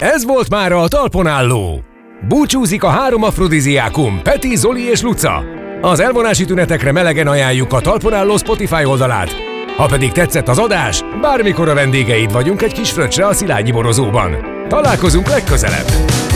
Ez volt mára a talpon álló. Búcsúzik a 3 afrodiziákum, Peti, Zoli és Luca. Az elvonási tünetekre melegen ajánljuk a talpon álló Spotify oldalát. Ha pedig tetszett az adás, bármikor a vendégeid vagyunk egy kis fröccsre a Szilágyi borozóban. Találkozunk legközelebb!